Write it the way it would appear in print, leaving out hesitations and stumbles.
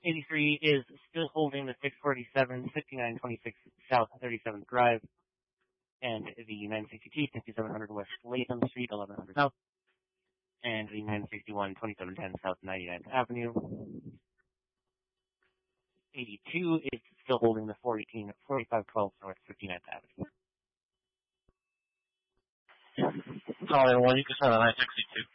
83 is still holding the 647, 6926 South 37th Drive, and the 962, 5700 West Latham Street, 1100 South, and the 961, 2710 South 99th Avenue. 82 is still holding the 418, 4512 North 59th Avenue. Solid 1, you can start on 962.